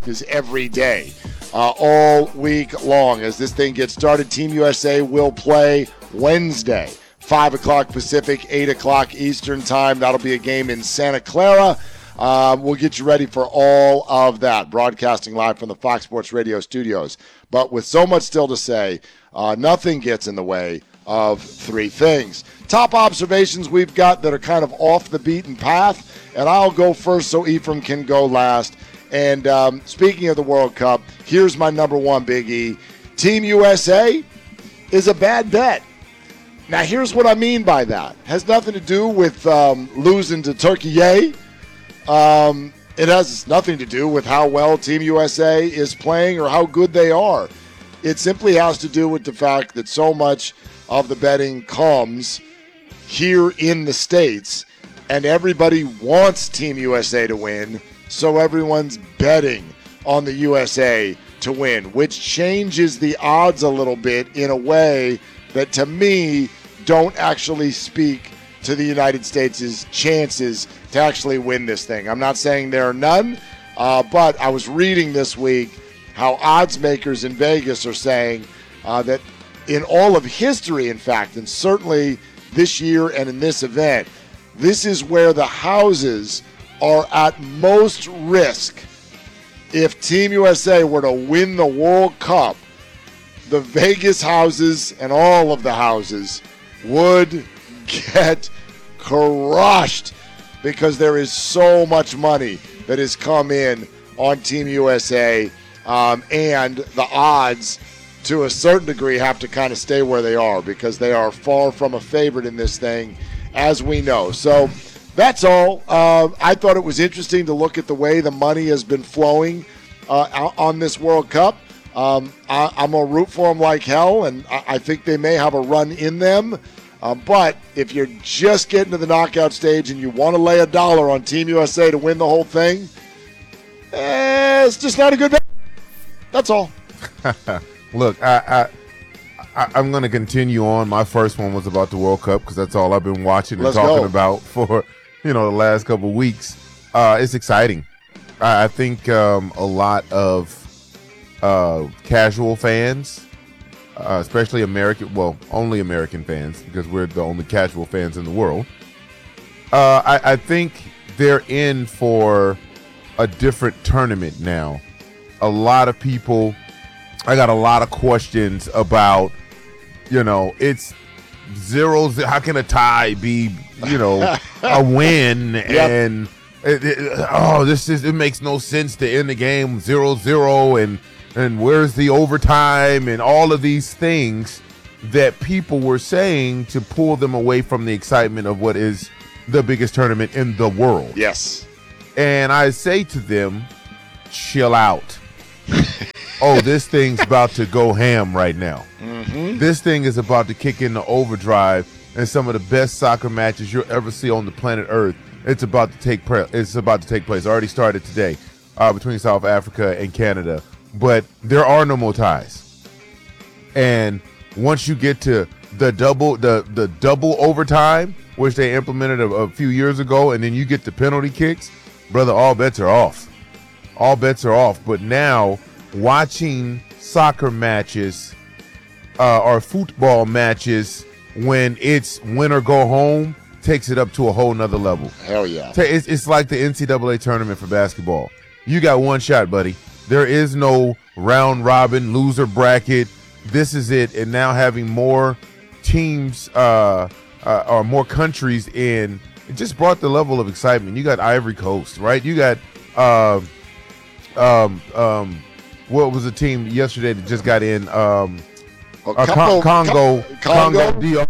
is every day, all week long. As this thing gets started, Team USA will play Wednesday, 5 o'clock Pacific, 8 o'clock Eastern time. That'll be a game in Santa Clara. We'll get you ready for all of that, broadcasting live from the Fox Sports Radio studios. But with so much still to say, nothing gets in the way of three things. Top observations we've got that are kind of off the beaten path, and I'll go first so Ephraim can go last. And speaking of the World Cup, here's my number one, Big E. Team USA is a bad bet. Now, here's what I mean by that. It has nothing to do with losing to Turkey. It has nothing to do with how well Team USA is playing or how good they are. It simply has to do with the fact that so much of the betting comes here in the States, and everybody wants Team USA to win, so everyone's betting on the USA to win, which changes the odds a little bit in a way that, to me, don't actually speak to the United States' chances to actually win this thing. I'm not saying there are none, but I was reading this week how odds makers in Vegas are saying that in all of history, in fact, and certainly this year and in this event, this is where the houses are at most risk. If Team USA were to win the World Cup, the Vegas houses and all of the houses would get crushed because there is so much money that has come in on Team USA, and the odds to a certain degree have to kind of stay where they are because they are far from a favorite in this thing, as we know. So that's all. I thought it was interesting to look at the way the money has been flowing on this World Cup. I'm going to root for them like hell, and I think they may have a run in them. But if you're just getting to the knockout stage and you want to lay $1 on Team USA to win the whole thing, it's just not a good bet. That's all. Look, I'm going to continue on. My first one was about the World Cup because that's all I've been watching and talking about for the last couple of weeks. It's exciting. I think a lot of casual fans, especially only American fans because we're the only casual fans in the world. I think they're in for a different tournament now. A lot of people, I got a lot of questions about, it's 0-0. How can a tie be, a win? Yep. And it makes no sense to end the game 0-0 and where's the overtime and all of these things that people were saying to pull them away from the excitement of what is the biggest tournament in the world. Yes. And I say to them, chill out. This thing's about to go ham right now. Mm-hmm. This thing is about to kick into overdrive, and some of the best soccer matches you'll ever see on the planet Earth. It's about to take place. It already started today between South Africa and Canada, but there are no more ties. And once you get to the double overtime, which they implemented a few years ago, and then you get the penalty kicks, brother, all bets are off. All bets are off. But now, watching soccer matches or football matches when it's win or go home takes it up to a whole nother level. Hell yeah. It's like the NCAA tournament for basketball. You got one shot, buddy. There is no round robin, loser bracket. This is it. And now having more teams or more countries in, it just brought the level of excitement. You got Ivory Coast, right? You got what was the team yesterday that just got in? Congo DR.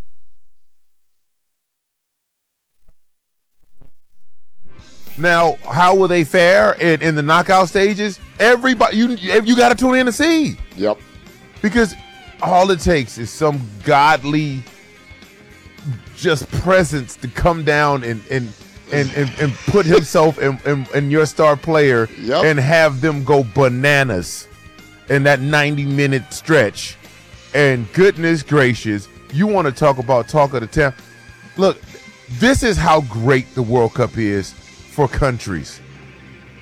Now, how will they fare in the knockout stages? Everybody, you got to tune in to see. Yep. Because all it takes is some godly just presence to come down and put himself in your star player, yep, and have them go bananas in that 90-minute stretch. And goodness gracious, you want to talk about talk of the town. Look, this is how great the World Cup is for countries.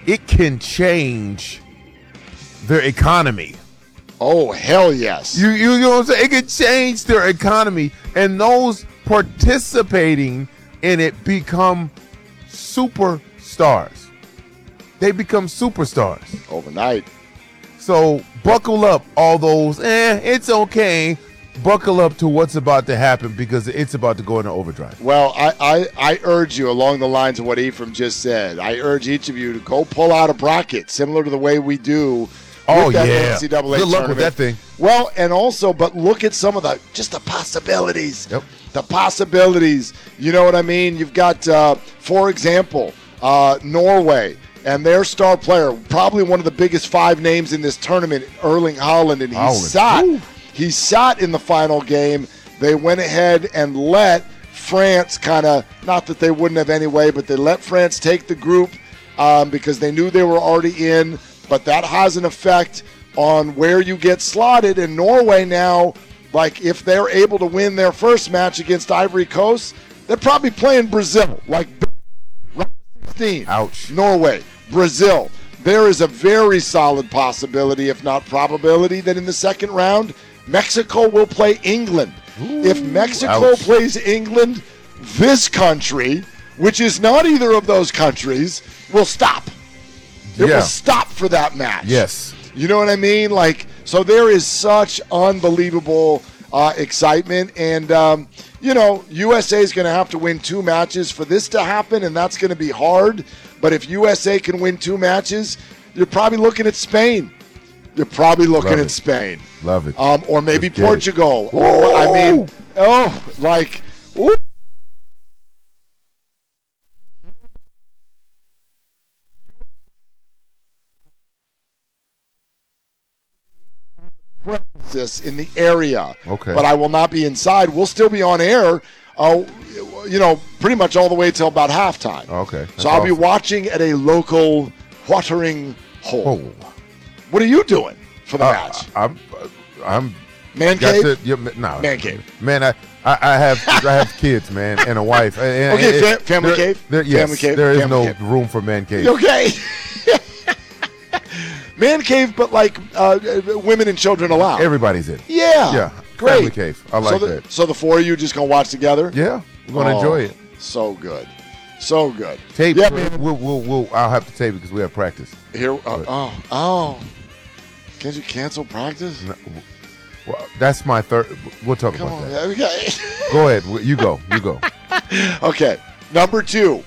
it can change their economy. Oh, hell yes. You know what I'm saying? It can change their economy, and those participating in it become superstars. They become superstars overnight. So buckle up, all those, it's okay. Buckle up to what's about to happen because it's about to go into overdrive. Well, I urge you, along the lines of what Ephraim just said, I urge each of you to go pull out a bracket similar to the way we do. Oh, yeah. NCAA Good luck tournament. with that thing. Well, and also, but look at some of the possibilities. Yep. The possibilities. You know what I mean? You've got, for example, Norway and their star player, probably one of the biggest 5 names in this tournament, Erling Haaland, and he sat in the final game. They went ahead and let France not that they wouldn't have anyway, but they let France take the group because they knew they were already in. But that has an effect on where you get slotted. And Norway now, like if they're able to win their first match against Ivory Coast, they're probably playing Brazil. Like round 16. Ouch. Norway, Brazil. There is a very solid possibility, if not probability, that in the second round, Mexico will play England. Ooh, if Mexico plays England, this country, which is not either of those countries, will stop. It will stop for that match. Yes. You know what I mean? Like, so there is such unbelievable excitement. And, USA is going to have to win 2 matches for this to happen, and that's going to be hard. But if USA can win 2 matches, you're probably looking at Spain. You're probably looking at Spain. Love it. Or maybe Portugal. Ooh. In the area. Okay. But I will not be inside. We'll still be on air, pretty much all the way till about halftime. Okay. So I'll be watching at a local watering hole. Oh. What are you doing for the match? I'm Man cave? No. Man cave. Man, I have kids, man, and a wife. Family cave? Family cave. There is no cave. room for man cave. Okay. Man cave, but like women and children allowed. Everybody's in. Yeah. Great. Family cave. I like that. So the 4 of you just going to watch together? Yeah. We're going to enjoy it. So good. So good. Tape. Yeah, I'll have to tape because we have practice. Here. Can't you cancel practice? No, well, that's my third. We'll talk about that. Okay. Go ahead. You go. Okay. Number 2.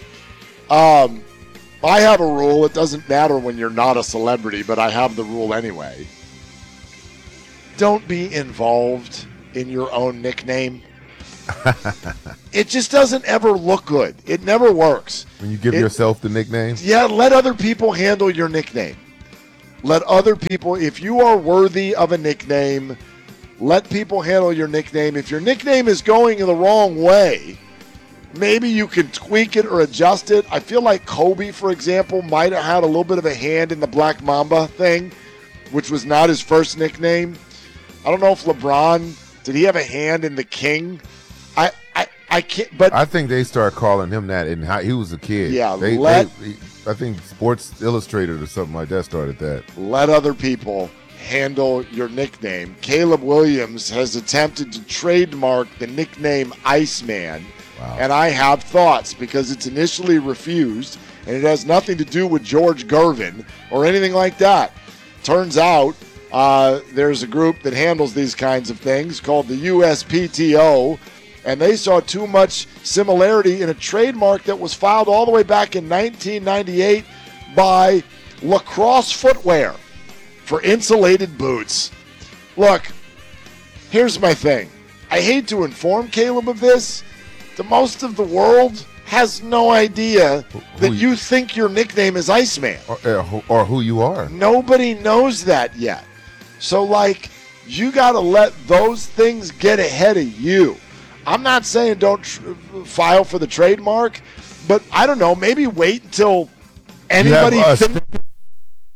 I have a rule. It doesn't matter when you're not a celebrity, but I have the rule anyway. Don't be involved in your own nickname. It just doesn't ever look good. It never works. When you give yourself the nickname? Yeah, let other people handle your nickname. Let other people, if you are worthy of a nickname, let people handle your nickname. If your nickname is going in the wrong way, maybe you can tweak it or adjust it. I feel like Kobe, for example, might have had a little bit of a hand in the Black Mamba thing, which was not his first nickname. I don't know if LeBron, did he have a hand in the King? I can't, but I think they started calling him that and he was a kid. Yeah, I think Sports Illustrated or something like that started that. Let other people handle your nickname. Caleb Williams has attempted to trademark the nickname Iceman. Wow. And I have thoughts because it's initially refused, and it has nothing to do with George Gervin or anything like that. Turns out there's a group that handles these kinds of things called the USPTO, and they saw too much similarity in a trademark that was filed all the way back in 1998 by Lacrosse Footwear for insulated boots. Look, here's my thing. I hate to inform Caleb of this. The most of the world has no idea that you think your nickname is Iceman. Or who you are. Nobody knows that yet. So, you got to let those things get ahead of you. I'm not saying don't file for the trademark, but I don't know, maybe wait until anybody thinks